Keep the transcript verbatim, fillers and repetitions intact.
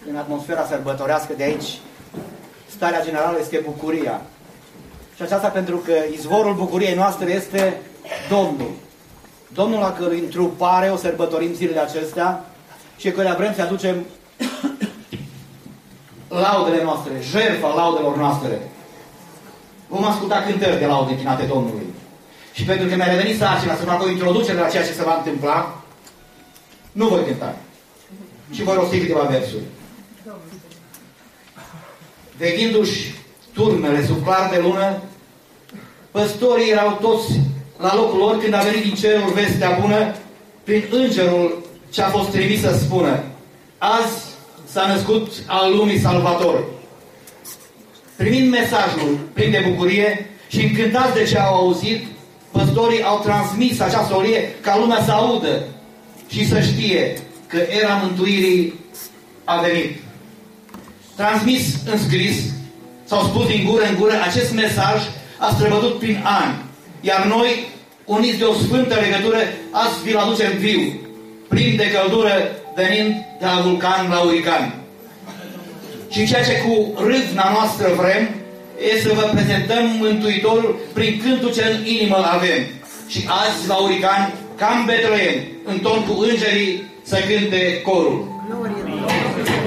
în atmosfera sărbătorească de aici, starea generală este bucuria. Și aceasta pentru că izvorul bucuriei noastre este Domnul. Domnul la cărui întrupare o sărbătorim zilele acestea și căruia vrem să aducem laudele noastre, jertfa laudelor noastre. Vom asculta cântări de laude închinate Domnului. Și pentru că mi-a revenit sarcina să fac o introducere la ceea ce se va întâmpla, nu voi cânta. Și voi rosti câteva versuri. Veghindu-și turmele sub clar de lună, păstorii erau toți la locul lor când a venit din cerul vestea bună prin îngerul ce a fost trimis să spună: azi s-a născut al lumii Salvator. Primind mesajul plin de bucurie și încântați de ce au auzit, păstorii au transmis acea solie ca lumea să audă și să știe că era mântuirii a venit. Transmis în scris, s-au spus din gură în gură, acest mesaj a străbătut prin ani. Iar noi, uniți de o sfântă legătură, azi vi-l aducem viu, plin de căldură, venind de la vulcan la urican. Și ceea ce cu râvna noastră vrem, e să vă prezentăm Mântuitorul prin cântul ce în inimă avem. Și azi, la urican, ca în Betleem, în ton cu îngerii, să cânte corul. Glorie.